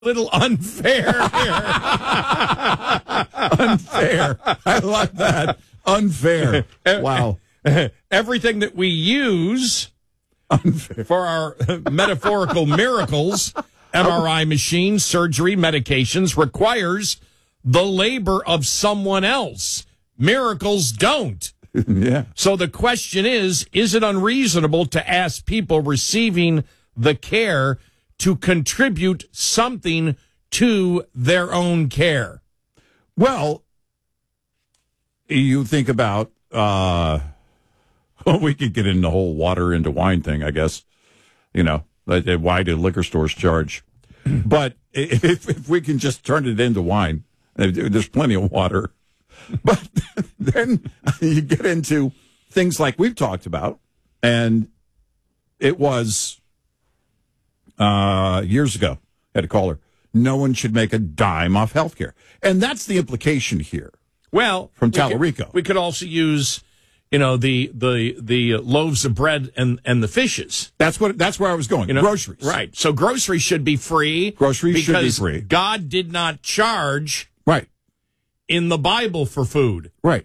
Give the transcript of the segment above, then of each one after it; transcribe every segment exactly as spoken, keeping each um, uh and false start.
little unfair here. Unfair. I like that. Unfair. Wow. Everything that we use Unfair. for our metaphorical miracles, M R I machines, surgery, medications, requires the labor of someone else. Miracles don't. Yeah. So the question is, is it unreasonable to ask people receiving the care to contribute something to their own care? Well, you think about, uh, well, we could get in the whole water into wine thing, I guess. You know, like, uh, why do liquor stores charge? But if, if we can just turn it into wine, there's plenty of water. But then you get into things like we've talked about, and it was uh, years ago, I had a caller, no one should make a dime off healthcare. And that's the implication here. Well, from we Tallarico. Could, we could also use, you know, the the the loaves of bread and, and the fishes. That's what that's where I was going. You know, groceries. Right. So groceries should be free. Groceries should be free. Because God did not charge right in the Bible for food. Right.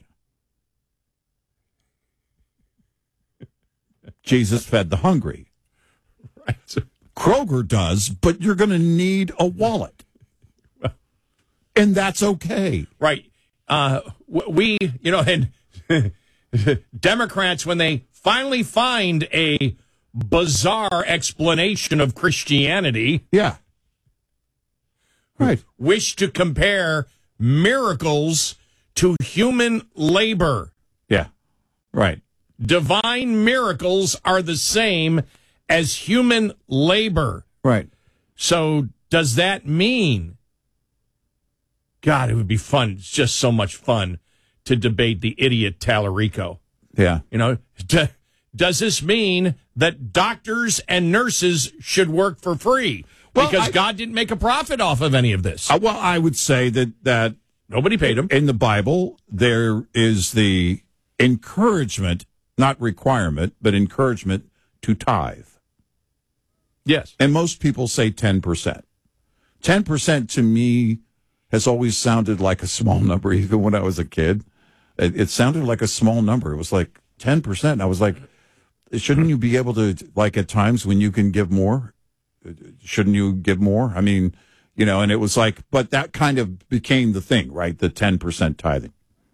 Jesus fed the hungry. Right. So, Kroger does, but you're going to need a wallet. And that's okay. Right. Uh, we, you know, and Democrats, when they finally find a bizarre explanation of Christianity, yeah, right, wish to compare miracles to human labor. Yeah, right. Divine miracles are the same as human labor. Right. So does that mean, God, it would be fun. It's just so much fun to debate the idiot Tallarico. Yeah. You know, d- does this mean that doctors and nurses should work for free? Well, because I, God didn't make a profit off of any of this. Uh, well, I would say that, that nobody paid him. In the Bible, there is the encouragement, not requirement, but encouragement to tithe. Yes. And most people say ten percent. ten percent to me has always sounded like a small number, even when I was a kid. It, it sounded like a small number. It was like ten percent. I was like, shouldn't you be able to, like at times when you can give more, shouldn't you give more? I mean, you know, and it was like, but that kind of became the thing, right? The ten percent tithing.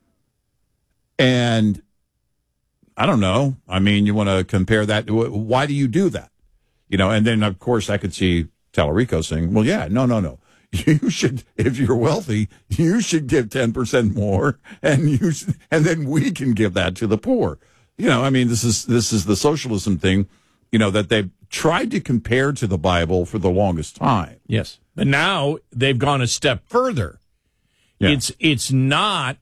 And I don't know. I mean, you want to compare that. Why do you do that? You know, and then, of course, I could see Tallarico saying, well, yeah, no, no, no. You should, if you're wealthy, you should give ten percent more, and you, should, and then we can give that to the poor. You know, I mean, this is this is the socialism thing, you know, that they've tried to compare to the Bible for the longest time. Yes. But now they've gone a step further. Yeah. It's it's not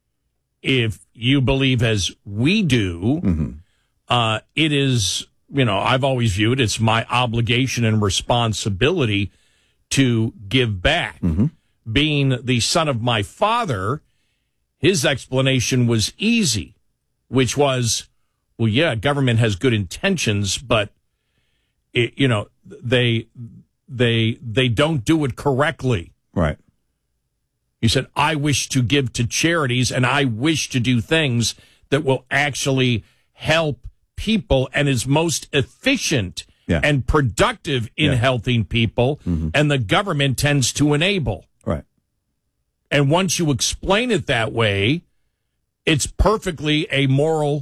if you believe as we do, mm-hmm. uh, it is, you know, I've always viewed it's my obligation and responsibility to give back. Mm-hmm. Being the son of my father, his explanation was easy, which was, well, yeah, government has good intentions, but it, you know, they they they don't do it correctly. Right. He said, I wish to give to charities and I wish to do things that will actually help people and is most efficient yeah. and productive in yeah. helping people, mm-hmm. and the government tends to enable. Right. And once you explain it that way, it's perfectly a moral,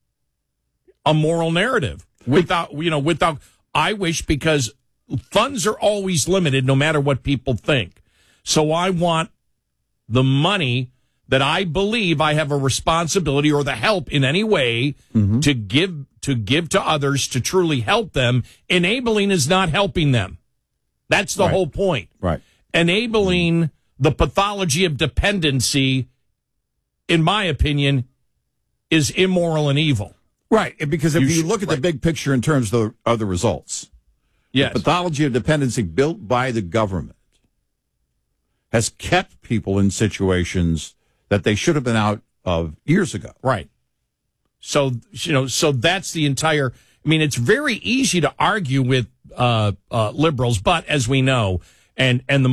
a moral narrative. Without, you know, without, I wish, because funds are always limited no matter what people think. So I want the money that I believe I have a responsibility or the help in any way mm-hmm. to give to give to others to truly help them. Enabling is not helping them. That's the right. whole point. Right. Enabling mm-hmm. the pathology of dependency, in my opinion, is immoral and evil. Right. Because if you, you should, look at right. the big picture in terms of the, of the results, yes. the pathology of dependency built by the government has kept people in situations that they should have been out of years ago. Right. So, you know, so that's the entire, I mean, it's very easy to argue with uh, uh, liberals, but as we know, and and the